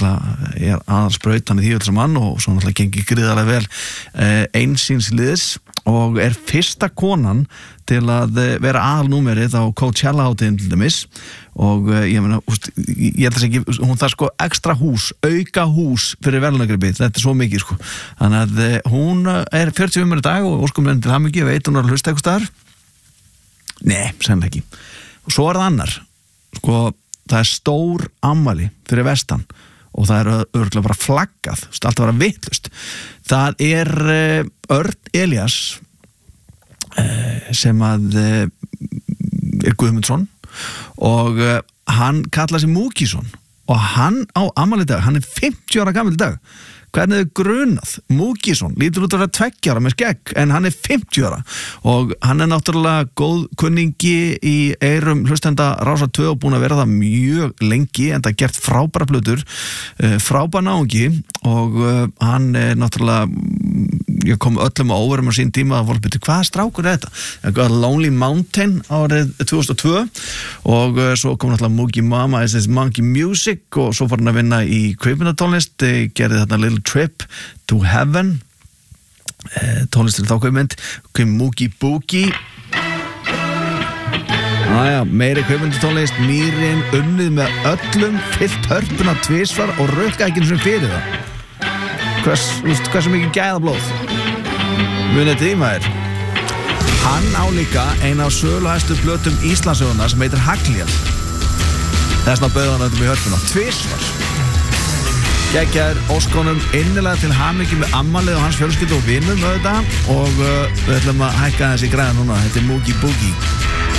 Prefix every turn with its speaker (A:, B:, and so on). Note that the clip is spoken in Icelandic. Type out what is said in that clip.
A: náttúrulega aðalsbrautan í því öll saman og svo náttúrulega gengið gríðarlega vel einsins liðs og fyrsta konan til að vera aðalnúmerið á Coachella hátíðin til dæmis og ég meina, ég held að ekki, hún þarf sko ekstra hús, auka hús fyrir verðlaunagripið, þetta svo mikið sko. Þannig að hún 40 í dag og óskum henni til hamingju, veit hún að hlusta eitthvað staðar? Nei, sennilega ekki. Og svo það annar, sko, það stór afmæli fyrir vestan og það örugglega bara flaggað, alltaf bara vitlust. Það Örn Elías sem að Guðmundsson og hann kallar sig Múkisson og hann á afmæli í dag, hann 50 ára gamall í dag. Hvernig grunað? Múkisson lítur út að vera 2 ára með skegg en hann 50 ára og hann náttúrulega góð kunningi í eyrum hlustenda Rásar 2 og búin að vera það mjög lengi en það gert frábæra plötur, frábær náungi og hann náttúrulega ég kom öllum á óverum á sín tíma að voru byrju, hvaða strákur þetta? Lonely Mountain árið 2002 og svo kom náttúrulega Mookie Mama SS Monkey Music og svo fór hann að vinna í kvikmyndatónlist, gerði þarna Little Trip to Heaven tónlistir þá kvikmynd, kom Mookie Boogie meiri kvikmyndatónlist, Mýrin unnið með öllum, fyllt hörpuna tvisvar og rukka ekki eins og fyrir það hversu mikið gæðablóð munið því maður hann á líka eina af söluhæstu plötum Íslandssögunnar sem heitir Haglél þessna bauð hann þetta með hörpuna tvisvar geggjaður óskonum innilega til hamingju með afmælið og hans fjölskyldu og vinum auðvitað og við ætlum að hækka þessi græða núna, þetta Mookie Boogie